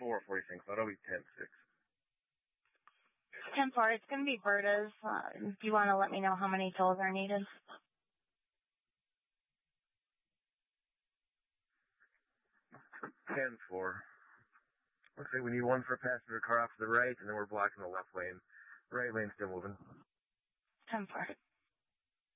10-4, what do you think? That'll be 10-6. 10-4, it's going to be Berta's. Do you want to let me know how many tolls are needed? 10-4. Looks like we need one for a passenger car off to the right, and then we're blocking the left lane. The right lane's still moving. 10-4.